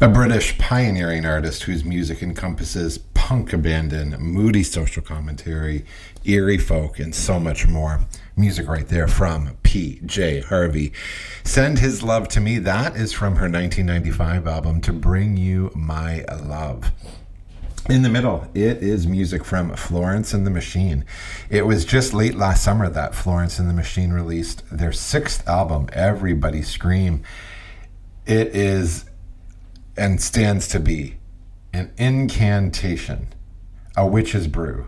A British pioneering artist whose music encompasses punk abandon, moody social commentary, eerie folk, and so much more. Music right there from P.J. Harvey. Send His Love to Me. That is from her 1995 album, To Bring You My Love. In the middle, it is music from Florence and the Machine. It was just late last summer that Florence and the Machine released their sixth album, Everybody Scream. It is and stands to be an incantation, a witch's brew.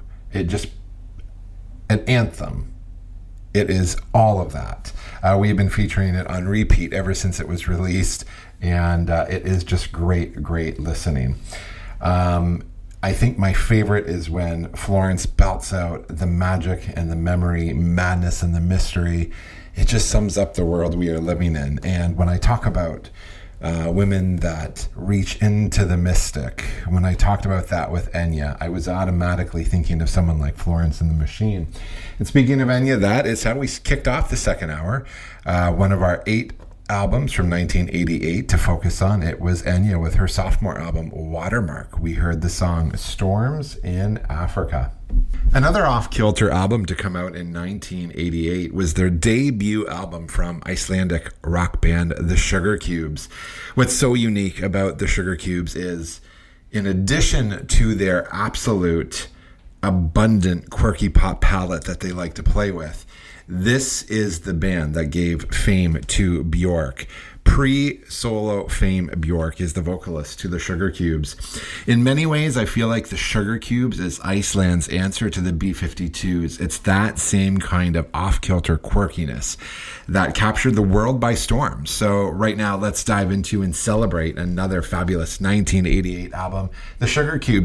An anthem. It is all of that. We've been featuring it on repeat ever since it was released, and it is just great listening. I think my favorite is when Florence belts out the magic and the memory, madness and the mystery. It just sums up the world we are living in. And when I talk about women that reach into the mystic, when I talked about that with Enya, I was automatically thinking of someone like Florence and the Machine. And speaking of Enya, that is how we kicked off the second hour. One of our 8 albums from 1988 to focus on. It was Enya with her sophomore album, Watermark. We heard the song Storms in Africa. Another off-kilter album to come out in 1988 was their debut album from Icelandic rock band The Sugar Cubes. What's so unique about The Sugar Cubes is, in addition to their absolute abundant quirky pop palette that they like to play with, this is the band that gave fame to Björk. Pre-solo fame, Björk is the vocalist to the Sugar Cubes. In many ways, I feel like the Sugar Cubes is Iceland's answer to the B-52s. It's that same kind of off-kilter quirkiness that captured the world by storm. So right now, let's dive into and celebrate another fabulous 1988 album, the Sugar Cubes.